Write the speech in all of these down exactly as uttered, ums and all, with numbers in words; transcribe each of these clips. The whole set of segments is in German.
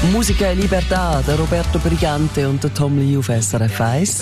Musica e Libertà, der Roberto Brigante und der Tom Lee auf S R F eins.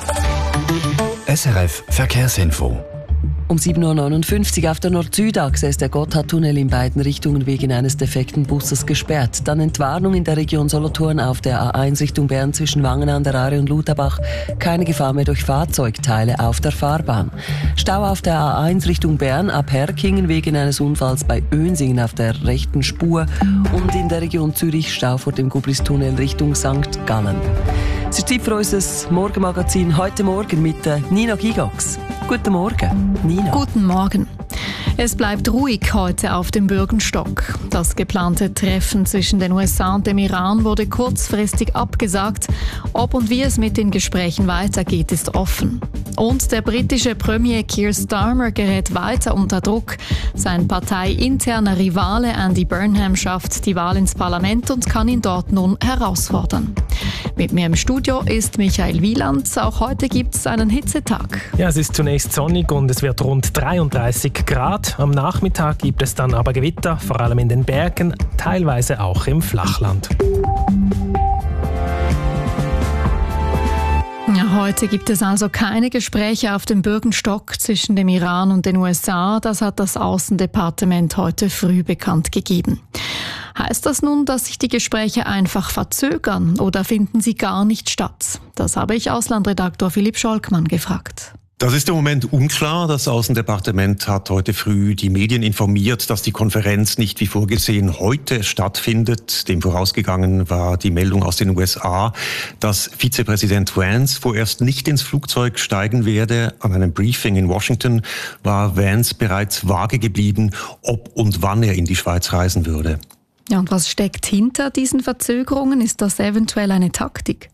S R F Verkehrsinfo. Um sieben Uhr neunundfünfzig auf der Nord-Süd-Achse ist der Gotthardtunnel in beiden Richtungen wegen eines defekten Busses gesperrt. Dann Entwarnung in der Region Solothurn auf der A eins Richtung Bern zwischen Wangen an der Aare und Lutherbach. Keine Gefahr mehr durch Fahrzeugteile auf der Fahrbahn. Stau auf der A eins Richtung Bern ab Herkingen wegen eines Unfalls bei Önsingen auf der rechten Spur. Und in der Region Zürich Stau vor dem Gubristunnel Richtung Sankt Gallen. Es ist Zeit für unser Morgenmagazin heute Morgen mit Nina Gigax. Guten Morgen, Nina. Guten Morgen. Es bleibt ruhig heute auf dem Bürgenstock. Das geplante Treffen zwischen den U S A und dem Iran wurde kurzfristig abgesagt. Ob und wie es mit den Gesprächen weitergeht, ist offen. Und der britische Premier Keir Starmer gerät weiter unter Druck. Sein parteiinterner Rivale Andy Burnham schafft die Wahl ins Parlament und kann ihn dort nun herausfordern. Mit mir im Studio ist Michael Wieland. Auch heute gibt es einen Hitzetag. Ja, es ist zunächst sonnig und es wird rund dreiunddreißig Grad. Am Nachmittag gibt es dann aber Gewitter, vor allem in den Bergen, teilweise auch im Flachland. Ja, heute gibt es also keine Gespräche auf dem Bürgenstock zwischen dem Iran und den U S A. Das hat das Außendepartement heute früh bekannt gegeben. Heißt das nun, dass sich die Gespräche einfach verzögern oder finden sie gar nicht statt? Das habe ich Auslandredaktor Philipp Scholkmann gefragt. Das ist im Moment unklar. Das Außendepartement hat heute früh die Medien informiert, dass die Konferenz nicht wie vorgesehen heute stattfindet. Dem vorausgegangen war die Meldung aus den U S A, dass Vizepräsident Vance vorerst nicht ins Flugzeug steigen werde. An einem Briefing in Washington war Vance bereits vage geblieben, ob und wann er in die Schweiz reisen würde. Ja, und was steckt hinter diesen Verzögerungen? Ist das eventuell eine Taktik?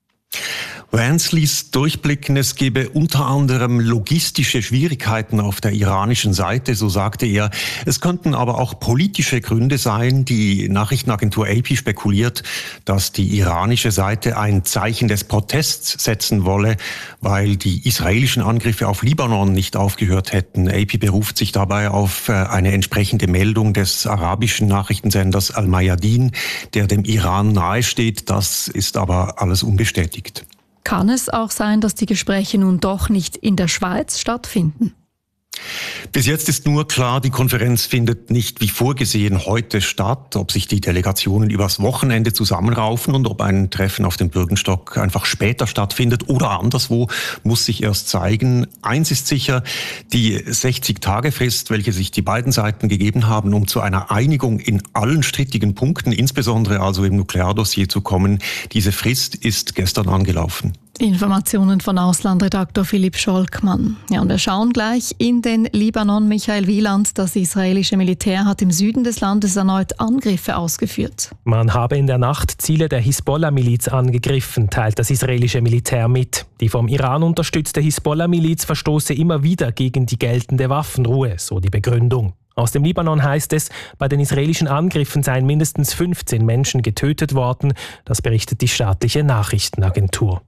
Vance ließ durchblicken, es gebe unter anderem logistische Schwierigkeiten auf der iranischen Seite, so sagte er. Es könnten aber auch politische Gründe sein. Die Nachrichtenagentur A P spekuliert, dass die iranische Seite ein Zeichen des Protests setzen wolle, weil die israelischen Angriffe auf Libanon nicht aufgehört hätten. A P beruft sich dabei auf eine entsprechende Meldung des arabischen Nachrichtensenders Al-Mayadin, der dem Iran nahesteht. Das ist aber alles unbestätigt. Kann es auch sein, dass die Gespräche nun doch nicht in der Schweiz stattfinden? Bis jetzt ist nur klar, die Konferenz findet nicht wie vorgesehen heute statt. Ob sich die Delegationen übers Wochenende zusammenraufen und ob ein Treffen auf dem Bürgenstock einfach später stattfindet oder anderswo, muss sich erst zeigen. Eins ist sicher, die sechzig-Tage-Frist, welche sich die beiden Seiten gegeben haben, um zu einer Einigung in allen strittigen Punkten, insbesondere also im Nukleardossier zu kommen, diese Frist ist gestern angelaufen. Informationen von Auslandredaktor Philipp Scholkmann. Ja, und wir schauen gleich in den Libanon. Michael Wieland, das israelische Militär hat im Süden des Landes erneut Angriffe ausgeführt. Man habe in der Nacht Ziele der Hisbollah-Miliz angegriffen, teilt das israelische Militär mit. Die vom Iran unterstützte Hisbollah-Miliz verstoße immer wieder gegen die geltende Waffenruhe, so die Begründung. Aus dem Libanon heißt es, bei den israelischen Angriffen seien mindestens fünfzehn Menschen getötet worden. Das berichtet die staatliche Nachrichtenagentur.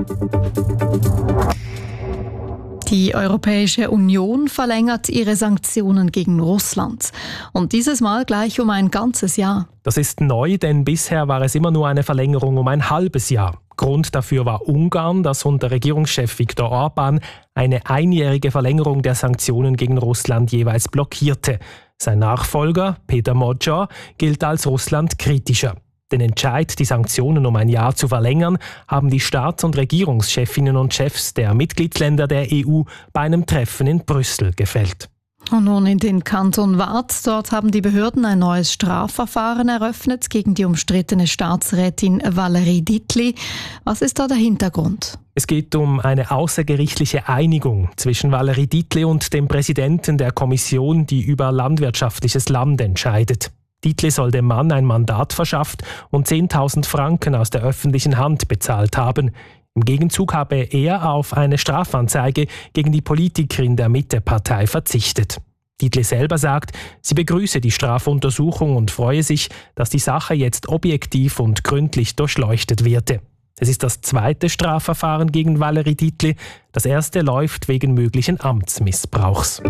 Die Europäische Union verlängert ihre Sanktionen gegen Russland. Und dieses Mal gleich um ein ganzes Jahr. Das ist neu, denn bisher war es immer nur eine Verlängerung um ein halbes Jahr. Grund dafür war Ungarn, das unter Regierungschef Viktor Orbán eine einjährige Verlängerung der Sanktionen gegen Russland jeweils blockierte. Sein Nachfolger, Peter Magyar, gilt als Russland kritischer. Den Entscheid, die Sanktionen um ein Jahr zu verlängern, haben die Staats- und Regierungschefinnen und Chefs der Mitgliedsländer der E U bei einem Treffen in Brüssel gefällt. Und nun in den Kanton Waadt. Dort haben die Behörden ein neues Strafverfahren eröffnet gegen die umstrittene Staatsrätin Valérie Dietli. Was ist da der Hintergrund? Es geht um eine außergerichtliche Einigung zwischen Valérie Dietli und dem Präsidenten der Kommission, die über landwirtschaftliches Land entscheidet. Dietli soll dem Mann ein Mandat verschafft und zehntausend Franken aus der öffentlichen Hand bezahlt haben. Im Gegenzug habe er auf eine Strafanzeige gegen die Politikerin der Mitte-Partei verzichtet. Dietli selber sagt, sie begrüße die Strafuntersuchung und freue sich, dass die Sache jetzt objektiv und gründlich durchleuchtet werde. Es ist das zweite Strafverfahren gegen Valérie Dietli. Das erste läuft wegen möglichen Amtsmissbrauchs.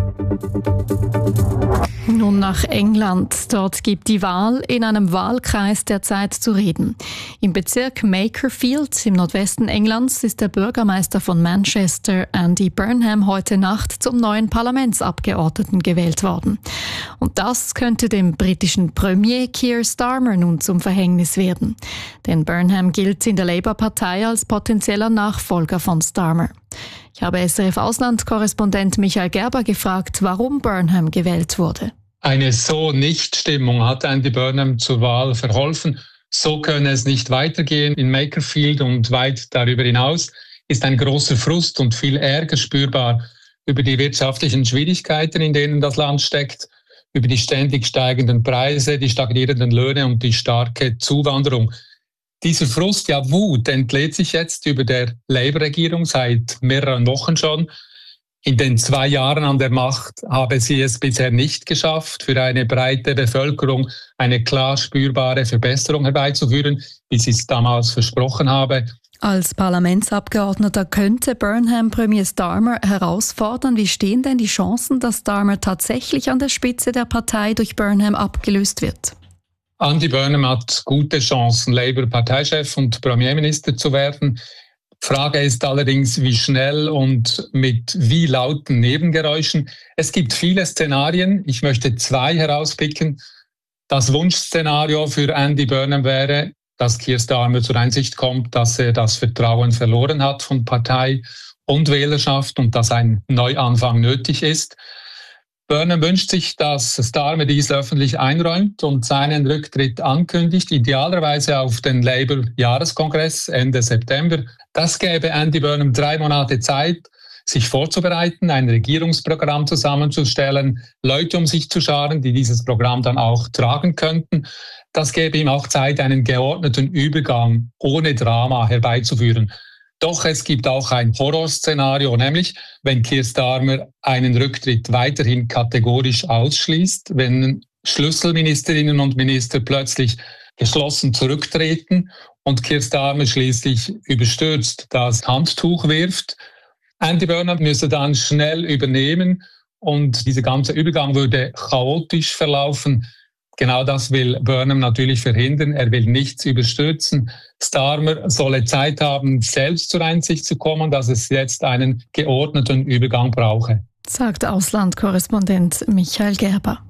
Nun nach England. Dort gibt die Wahl in einem Wahlkreis derzeit zu reden. Im Bezirk Makerfield im Nordwesten Englands ist der Bürgermeister von Manchester, Andy Burnham, heute Nacht zum neuen Parlamentsabgeordneten gewählt worden. Und das könnte dem britischen Premier Keir Starmer nun zum Verhängnis werden. Denn Burnham gilt in der Labour-Partei als potenzieller Nachfolger von Starmer. Ich habe S R F-Auslandskorrespondent Michael Gerber gefragt, warum Burnham gewählt wurde. Eine So-Nicht-Stimmung hat Andy Burnham zur Wahl verholfen. So könne es nicht weitergehen. In Makerfield und weit darüber hinaus ist ein großer Frust und viel Ärger spürbar über die wirtschaftlichen Schwierigkeiten, in denen das Land steckt, über die ständig steigenden Preise, die stagnierenden Löhne und die starke Zuwanderung. Dieser Frust, ja Wut, entlädt sich jetzt über der Labour-Regierung seit mehreren Wochen schon. In den zwei Jahren an der Macht habe sie es bisher nicht geschafft, für eine breite Bevölkerung eine klar spürbare Verbesserung herbeizuführen, wie sie es damals versprochen habe. Als Parlamentsabgeordneter könnte Burnham Premier Starmer herausfordern. Wie stehen denn die Chancen, dass Starmer tatsächlich an der Spitze der Partei durch Burnham abgelöst wird? Andy Burnham hat gute Chancen, Labour-Parteichef und Premierminister zu werden. Frage ist allerdings, wie schnell und mit wie lauten Nebengeräuschen. Es gibt viele Szenarien. Ich möchte zwei herauspicken. Das Wunschszenario für Andy Burnham wäre, dass Keir Starmer zur Einsicht kommt, dass er das Vertrauen verloren hat von Partei und Wählerschaft und dass ein Neuanfang nötig ist. Burnham wünscht sich, dass Starmer dies öffentlich einräumt und seinen Rücktritt ankündigt, idealerweise auf den Labour-Jahreskongress Ende September. Das gäbe Andy Burnham drei Monate Zeit, sich vorzubereiten, ein Regierungsprogramm zusammenzustellen, Leute um sich zu scharen, die dieses Programm dann auch tragen könnten. Das gäbe ihm auch Zeit, einen geordneten Übergang ohne Drama herbeizuführen. Doch es gibt auch ein Horrorszenario, nämlich wenn Keir Starmer einen Rücktritt weiterhin kategorisch ausschließt, wenn Schlüsselministerinnen und Minister plötzlich geschlossen zurücktreten und Keir Starmer schließlich überstürzt das Handtuch wirft. Andy Burnham müsse dann schnell übernehmen und dieser ganze Übergang würde chaotisch verlaufen. Genau das will Burnham natürlich verhindern. Er will nichts überstürzen. Starmer solle Zeit haben, selbst zur Einsicht zu kommen, dass es jetzt einen geordneten Übergang brauche. Sagt Auslandkorrespondent Michael Gerber.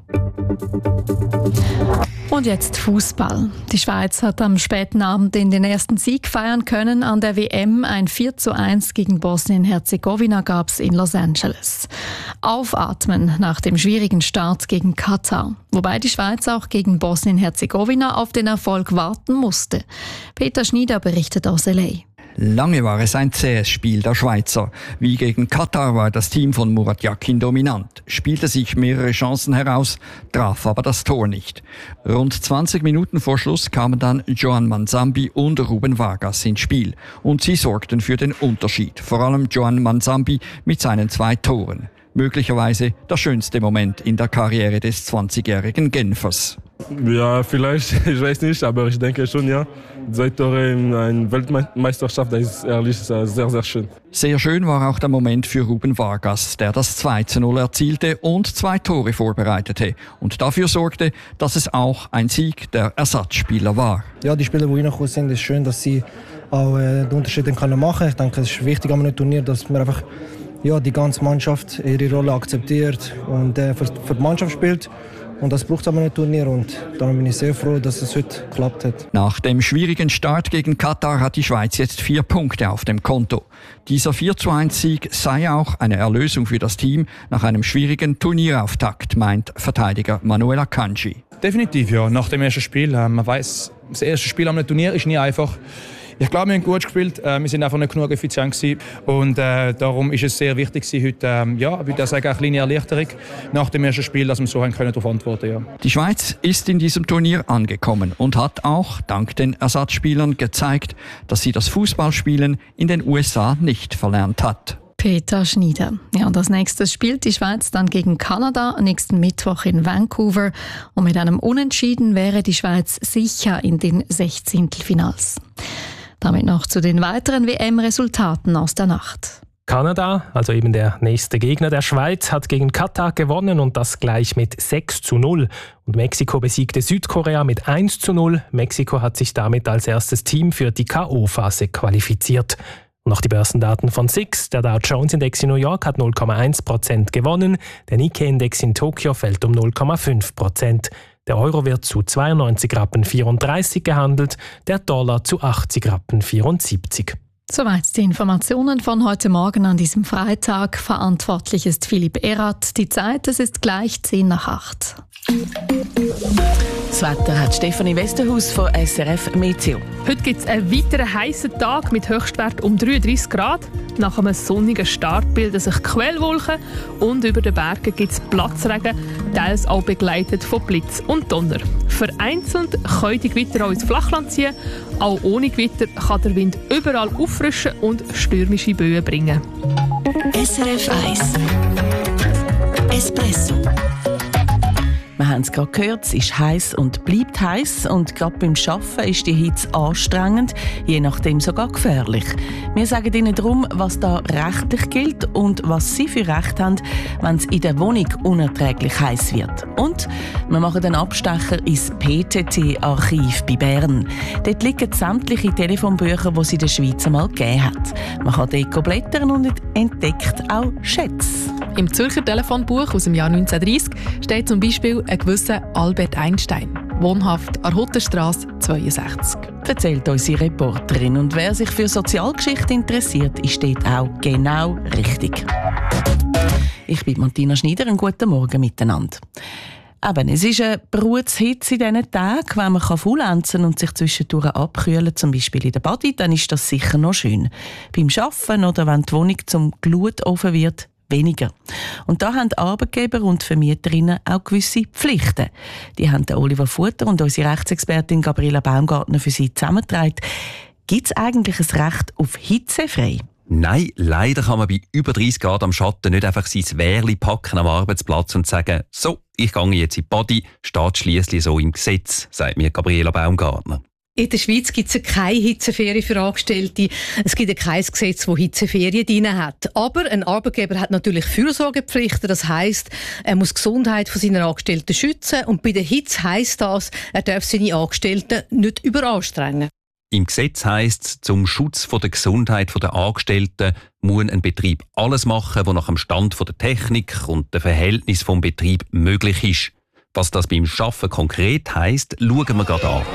Und jetzt Fußball. Die Schweiz hat am späten Abend den ersten Sieg feiern können an der W M. Ein vier zu eins gegen Bosnien-Herzegowina gab es in Los Angeles. Aufatmen nach dem schwierigen Start gegen Katar. Wobei die Schweiz auch gegen Bosnien-Herzegowina auf den Erfolg warten musste. Peter Schnieder berichtet aus L A. Lange war es ein zähes Spiel der Schweizer. Wie gegen Katar war das Team von Murat Yakin dominant, spielte sich mehrere Chancen heraus, traf aber das Tor nicht. Rund zwanzig Minuten vor Schluss kamen dann Joan Manzambi und Ruben Vargas ins Spiel und sie sorgten für den Unterschied, vor allem Joan Manzambi mit seinen zwei Toren. Möglicherweise der schönste Moment in der Karriere des zwanzigjährigen Genfers. Ja, vielleicht, ich weiß nicht, aber ich denke schon, ja. Zwei Tore in einer Weltmeisterschaft, das ist ehrlich sehr, sehr schön. Sehr schön war auch der Moment für Ruben Vargas, der das zwei zu null erzielte und zwei Tore vorbereitete und dafür sorgte, dass es auch ein Sieg der Ersatzspieler war. Ja, die Spieler, die reingekommen sind, ist schön, dass sie auch äh, den Unterschied machen können. Ich denke, es ist wichtig an einem Turnier, dass man einfach ja, die ganze Mannschaft ihre Rolle akzeptiert und äh, für, für die Mannschaft spielt. Und das braucht es aber ein Turnier und darum bin ich sehr froh, dass es heute geklappt hat. Nach dem schwierigen Start gegen Katar hat die Schweiz jetzt vier Punkte auf dem Konto. Dieser vier zu eins Sieg sei auch eine Erlösung für das Team nach einem schwierigen Turnierauftakt, meint Verteidiger Manuel Akanji. Definitiv, ja. Nach dem ersten Spiel. Äh, man weiss, das erste Spiel am Turnier ist nie einfach. Ich glaube, wir haben gut gespielt. Äh, wir sind einfach nicht genug effizient gewesen. Und äh, darum ist es sehr wichtig gewesen, heute, ähm, ja, ich würde sagen, eine kleine Erleichterung nach dem ersten Spiel, dass wir so haben können darauf antworten. Ja. Die Schweiz ist in diesem Turnier angekommen und hat auch dank den Ersatzspielern gezeigt, dass sie das Fußballspielen in den U S A nicht verlernt hat. Peter Schnieder. Ja, und als nächstes spielt die Schweiz dann gegen Kanada nächsten Mittwoch in Vancouver. Und mit einem Unentschieden wäre die Schweiz sicher in den Sechzehntelfinals. Damit noch zu den weiteren W M-Resultaten aus der Nacht. Kanada, also eben der nächste Gegner der Schweiz, hat gegen Katar gewonnen und das gleich mit sechs zu null. Und Mexiko besiegte Südkorea mit eins zu null. Mexiko hat sich damit als erstes Team für die K O-Phase qualifiziert. Und noch die Börsendaten von S I X. Der Dow Jones Index in New York hat null Komma eins Prozent gewonnen. Der Nikkei-Index in Tokio fällt um null Komma fünf Prozent. Der Euro wird zu zweiundneunzig Rappen vierunddreißig gehandelt, der Dollar zu achtzig Rappen vierundsiebzig. Soweit die Informationen von heute Morgen an diesem Freitag. Verantwortlich ist Philipp Erath. Die Zeit, es ist gleich zehn nach acht. Das Wetter hat Stefanie Westerhaus von S R F Meteo. Heute gibt es einen weiteren heissen Tag mit Höchstwert um dreiunddreißig Grad. Nach einem sonnigen Start bilden sich Quellwolken und über den Bergen gibt es Platzregen, teils auch begleitet von Blitz und Donner. Vereinzelt können die Gewitter auch ins Flachland ziehen. Auch ohne Gewitter kann der Wind überall auffrischen und stürmische Böen bringen. S R F eins Espresso. Wir haben es gerade gehört, es ist heiß und bleibt heiß und gerade beim Arbeiten ist die Hitze anstrengend, je nachdem sogar gefährlich. Wir sagen Ihnen darum, was da rechtlich gilt und was Sie für Recht haben, wenn es in der Wohnung unerträglich heiß wird. Und wir machen einen Abstecher ins P T T-Archiv bei Bern. Dort liegen sämtliche Telefonbücher, die es in der Schweiz einmal gegeben hat. Man kann dort blättern und entdeckt auch Schätze. Im Zürcher Telefonbuch aus dem Jahr neunzehnhundertdreissig steht zum Beispiel ein gewisser Albert Einstein, wohnhaft an der Huttenstrasse zweiundsechzig. Erzählt unsere Reporterin. Und wer sich für Sozialgeschichte interessiert, ist dort auch genau richtig. Ich bin Martina Schneider, einen guten Morgen miteinander. Eben, es ist eine Brutshitze in diesen Tagen. Wenn man faulenzen und sich zwischendurch abkühlen, zum Beispiel in der Body, dann ist das sicher noch schön. Beim Arbeiten oder wenn die Wohnung zum Glutofen wird, weniger. Und da haben die Arbeitgeber und Vermieterinnen auch gewisse Pflichten. Die haben Oliver Futter und unsere Rechtsexpertin Gabriela Baumgartner für sie zusammengetragen. Gibt es eigentlich ein Recht auf hitzefrei? Nein, leider kann man bei über dreißig Grad am Schatten nicht einfach sein Wehrli packen am Arbeitsplatz und sagen, so, ich gehe jetzt in die Body, steht schliesslich so im Gesetz, sagt mir Gabriela Baumgartner. In der Schweiz gibt es keine Hitzeferien für Angestellte. Es gibt kein Gesetz, das Hitzeferien drin hat. Aber ein Arbeitgeber hat natürlich Fürsorgepflichten. Das heisst, er muss die Gesundheit seiner Angestellten schützen. Und bei der Hitze heisst das, er darf seine Angestellten nicht überanstrengen. Im Gesetz heisst es, zum Schutz der Gesundheit der Angestellten muss ein Betrieb alles machen, was nach dem Stand der Technik und dem Verhältnis des Betriebs möglich ist. Was das beim Arbeiten konkret heisst, schauen wir gerade an.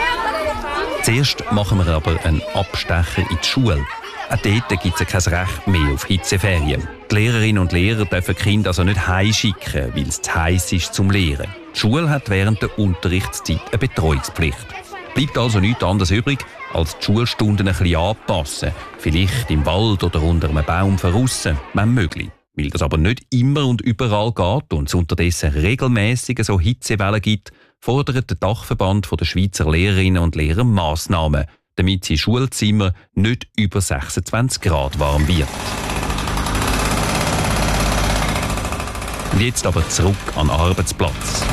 Zuerst machen wir aber einen Abstecher in die Schule. Auch dort gibt es kein Recht mehr auf Hitzeferien. Die Lehrerinnen und Lehrer dürfen die Kinder also nicht heimschicken, weil es zu heiß ist zum Lehren. Die Schule hat während der Unterrichtszeit eine Betreuungspflicht. Bleibt also nichts anderes übrig, als die Schulstunden ein bisschen anpassen. Vielleicht im Wald oder unter einem Baum draussen, wenn möglich. Weil das aber nicht immer und überall geht und es unterdessen regelmässig so Hitzewellen gibt, fordert der Dachverband der Schweizer Lehrerinnen und Lehrer Massnahmen, damit sie Schulzimmer nicht über sechsundzwanzig Grad warm wird. Und jetzt aber zurück an den Arbeitsplatz.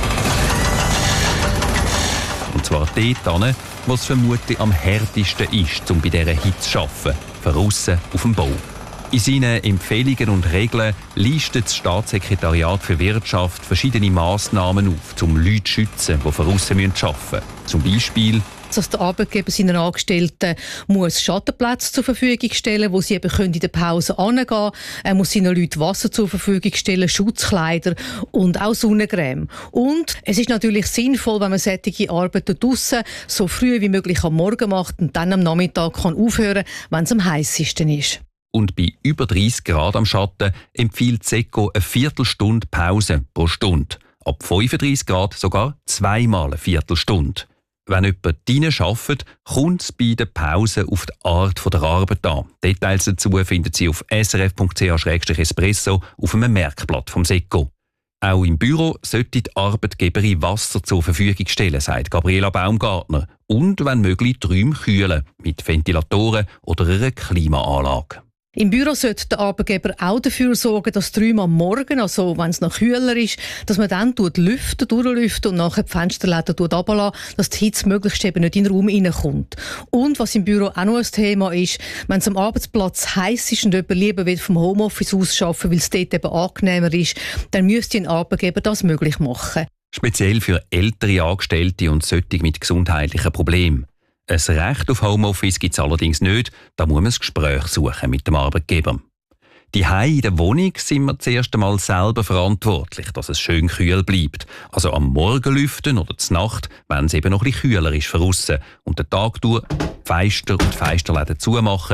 Und zwar dort, wo es vermutlich am härtesten ist, um bei dieser Hitze zu arbeiten, draussen auf dem Bau. In seinen Empfehlungen und Regeln listet das Staatssekretariat für Wirtschaft verschiedene Massnahmen auf, um Leute zu schützen, die draussen arbeiten müssen. Zum Beispiel, dass der Arbeitgeber seinen Angestellten muss Schattenplätze zur Verfügung stellen, wo sie eben in der Pause hingehen können. Er muss seinen Leuten Wasser zur Verfügung stellen, Schutzkleider und auch Sonnencreme. Und es ist natürlich sinnvoll, wenn man solche Arbeiten draussen so früh wie möglich am Morgen macht und dann am Nachmittag kann aufhören, wenn es am heißesten ist. Und bei über dreißig Grad am Schatten empfiehlt SECO eine Viertelstunde Pause pro Stunde. Ab fünfunddreißig Grad sogar zweimal eine Viertelstunde. Wenn jemand drinnen arbeitet, kommt es bei der Pause auf die Art der Arbeit an. Details dazu finden Sie auf s r f punkt c h slash espresso auf einem Merkblatt vom SECO. Auch im Büro sollte die Arbeitgeberin Wasser zur Verfügung stellen, sagt Gabriela Baumgartner. Und, wenn möglich, die Räume kühlen, mit Ventilatoren oder einer Klimaanlage. Im Büro sollte der Arbeitgeber auch dafür sorgen, dass drüben am Morgen, also wenn es noch kühler ist, dass man dann lüften, durchlüften und nachher die Fensterläden runterlassen, dass die Hitze möglichst eben nicht in den Raum reinkommt. Und was im Büro auch noch ein Thema ist, wenn es am Arbeitsplatz heiß ist und jemand lieber will vom Homeoffice aus arbeiten, weil es dort eben angenehmer ist, dann müsste ein Arbeitgeber das möglich machen. Speziell für ältere Angestellte und solche mit gesundheitlichen Problemen. Ein Recht auf Homeoffice gibt es allerdings nicht, da muss man ein Gespräch suchen mit dem Arbeitgeber. Die Hause in der Wohnung sind wir zuerst einmal selber verantwortlich, dass es schön kühl bleibt. Also am Morgen lüften oder zur Nacht, wenn es eben noch ein bisschen kühler ist von aussen. Und den Tag durch die Fenster und die Fensterläden zumachen,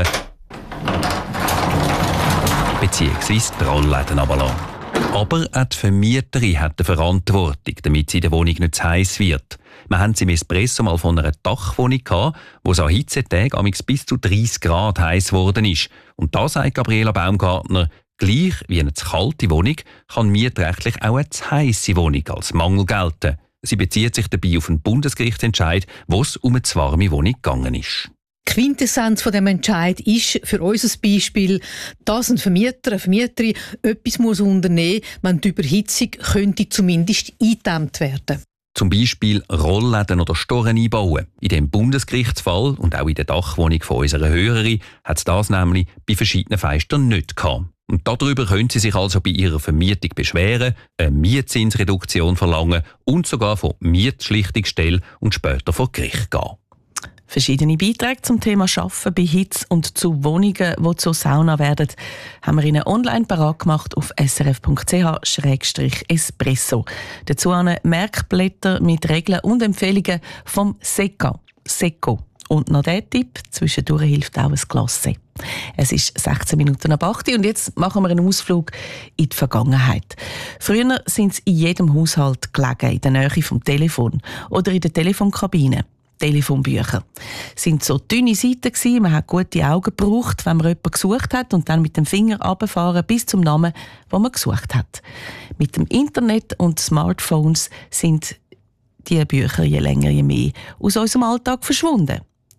beziehungsweise die Rollläden runterlassen. Aber auch die Vermieterin hat eine Verantwortung, damit sie in der Wohnung nicht zu heiß wird. Wir haben sie im Espresso mal von einer Dachwohnung gehabt, wo es an Hitzetagen bis zu dreißig Grad heiß geworden ist. Und da sagt Gabriela Baumgartner, gleich wie eine zu kalte Wohnung kann mietrechtlich auch eine zu heisse Wohnung als Mangel gelten. Sie bezieht sich dabei auf einen Bundesgerichtsentscheid, wo es um eine zu warme Wohnung gegangen ist. Die Quintessenz von dem Entscheid ist für uns ein Beispiel, dass ein Vermieter, eine Vermieterin etwas muss unternehmen muss, wenn die Überhitzung könnte zumindest eingedämmt werden. Zum Beispiel Rollläden oder Storen einbauen. In dem Bundesgerichtsfall und auch in der Dachwohnung von unserer Hörerin hat es das nämlich bei verschiedenen Fenstern nicht gehabt. Und darüber können Sie sich also bei Ihrer Vermietung beschweren, eine Mietzinsreduktion verlangen und sogar vor die Mietschlichtungsstelle und später vor Gericht gehen. Verschiedene Beiträge zum Thema Arbeiten bei Hitze und zu Wohnungen, die zur Sauna werden, haben wir Ihnen online parat gemacht auf s r f punkt c h schrägstrich espresso. Dazu Merkblätter mit Regeln und Empfehlungen vom SECA. SECO. Und noch der Tipp, zwischendurch hilft auch ein Glas. Es ist sechzehn Minuten ab acht und jetzt machen wir einen Ausflug in die Vergangenheit. Früher sind es in jedem Haushalt gelegen, in der Nähe vom Telefon oder in der Telefonkabine. Telefonbücher sind so dünne Seiten gsi. Man hat gute Augen gebraucht, wenn man jemanden gesucht hat und dann mit dem Finger runterfahren bis zum Namen, den man gesucht hat. Mit dem Internet und Smartphones sind die Bücher je länger je mehr aus unserem Alltag verschwunden.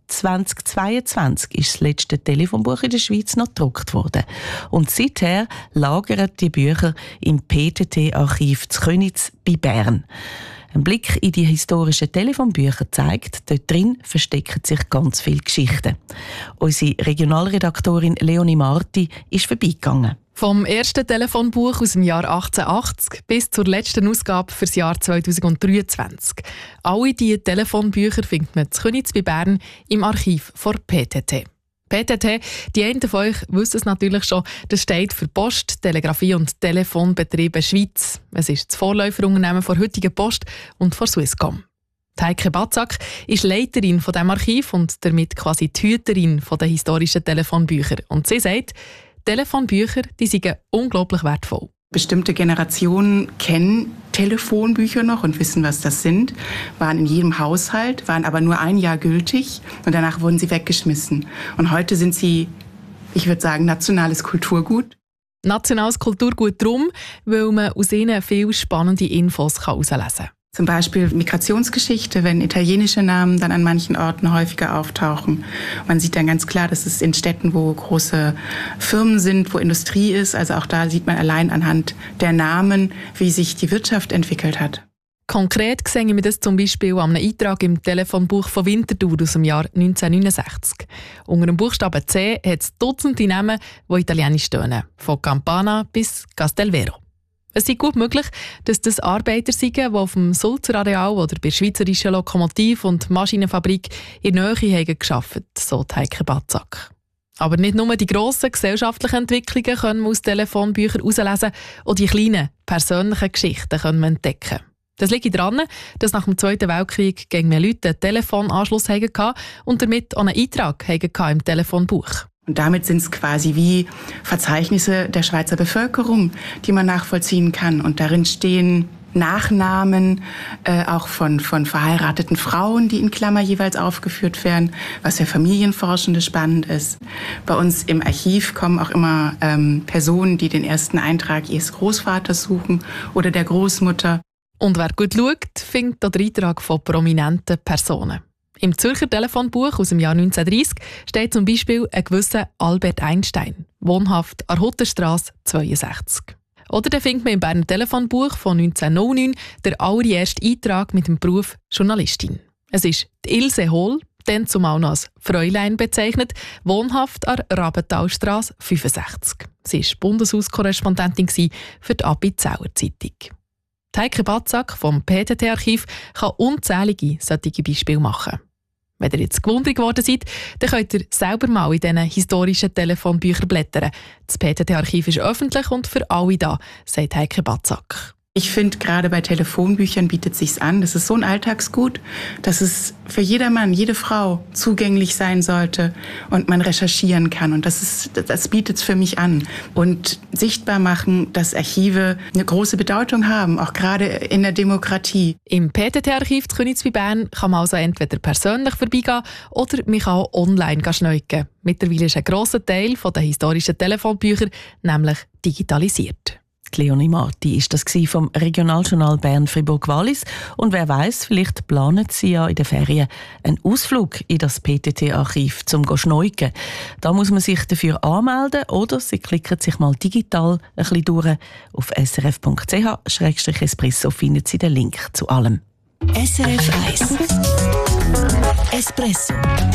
zweitausendzweiundzwanzig ist das letzte Telefonbuch in der Schweiz noch gedruckt worden. Und seither lagern die Bücher im P T T-Archiv zu Köniz bei Bern. Ein Blick in die historischen Telefonbücher zeigt, dort drin verstecken sich ganz viele Geschichten. Unsere Regionalredaktorin Leonie Marti ist vorbeigegangen. Vom ersten Telefonbuch aus dem Jahr achtzehnhundertachtzig bis zur letzten Ausgabe für das Jahr zweitausenddreiundzwanzig. Alle diese Telefonbücher findet man zu Köniz bei Bern im Archiv von P T T. P T T, die einen von euch wissen es natürlich schon, das steht für Post, Telegrafie und Telefonbetriebe Schweiz. Es ist das Vorläuferunternehmen der heutigen Post und von Swisscom. Heike Batzak ist Leiterin von diesem Archiv und damit quasi die Hüterin der historischen Telefonbücher. Und sie sagt, Telefonbücher die sind unglaublich wertvoll. Bestimmte Generationen kennen Telefonbücher noch und wissen, was das sind, waren in jedem Haushalt, waren aber nur ein Jahr gültig und danach wurden sie weggeschmissen. Und heute sind sie, ich würde sagen, nationales Kulturgut. Nationales Kulturgut darum, weil man aus ihnen viele spannende Infos herauslesen kann. Zum Beispiel Migrationsgeschichte, wenn italienische Namen dann an manchen Orten häufiger auftauchen. Man sieht dann ganz klar, dass es in Städten, wo große Firmen sind, wo Industrie ist, also auch da sieht man allein anhand der Namen, wie sich die Wirtschaft entwickelt hat. Konkret sehen wir das zum Beispiel an einem Eintrag im Telefonbuch von Winterthur aus dem Jahr neunzehnhundertneunundsechzig. Unter dem Buchstaben C hat es Dutzende Namen, die italienisch tönen, von Campana bis Castelvero. Es ist gut möglich, dass das Arbeiter sind, die auf dem Sulzer Areal oder bei der Schweizerischen Lokomotiv- und Maschinenfabrik in der Nähe haben gearbeitet, so Heike Batzak. Aber nicht nur die grossen gesellschaftlichen Entwicklungen können wir aus Telefonbüchern herauslesen, auch die kleinen, persönlichen Geschichten können wir entdecken. Das liegt daran, dass nach dem Zweiten Weltkrieg gegen mehr Leute einen Telefonanschluss hatten und damit auch einen Eintrag hatten im Telefonbuch. Und damit sind es quasi wie Verzeichnisse der Schweizer Bevölkerung, die man nachvollziehen kann. Und darin stehen Nachnamen äh, auch von, von verheirateten Frauen, die in Klammer jeweils aufgeführt werden, was für Familienforschende spannend ist. Bei uns im Archiv kommen auch immer ähm, Personen, die den ersten Eintrag ihres Großvaters suchen oder der Großmutter. Und wer gut schaut, findet den Eintrag von prominenten Personen. Im Zürcher Telefonbuch aus dem Jahr neunzehnhundertdreissig steht zum Beispiel ein gewisser Albert Einstein, wohnhaft an Huttenstrasse zweiundsechzig. Oder dann findet man im Berner Telefonbuch von neunzehnhundertneun den allerersten Eintrag mit dem Beruf Journalistin. Es ist die Ilse Hohl, dann zumal noch als Fräulein bezeichnet, wohnhaft an Rabentalstrasse fünfundsechzig. Sie war Bundeshauskorrespondentin für die Appenzauer Zeitung. Heike Batzak vom P T T-Archiv kann unzählige solche Beispiele machen. Wenn ihr jetzt gewundert geworden seid, dann könnt ihr selber mal in diesen historischen Telefonbüchern blättern. Das P T T-Archiv ist öffentlich und für alle da, sagt Heike Batzak. Ich finde, gerade bei Telefonbüchern bietet es sich an. Das ist so ein Alltagsgut, dass es für jedermann, jede Frau zugänglich sein sollte und man recherchieren kann. Und das, ist, das bietet es für mich an. Und sichtbar machen, dass Archive eine große Bedeutung haben, auch gerade in der Demokratie. Im P T T-Archiv zu Königs bei Bern kann man also entweder persönlich vorbeigehen oder man kann auch online schneuken. Mittlerweile ist ein grosser Teil der historischen Telefonbücher nämlich digitalisiert. Leonie Marti ist das vom Regionaljournal Bern-Fribourg-Wallis. Und wer weiß, vielleicht planen Sie ja in den Ferien einen Ausflug in das P T T-Archiv zum Schneuken. Da muss man sich dafür anmelden oder Sie klicken sich mal digital ein bisschen durch. Auf s r f punkt c h schrägstrich espresso finden Sie den Link zu allem. S R F eins Espresso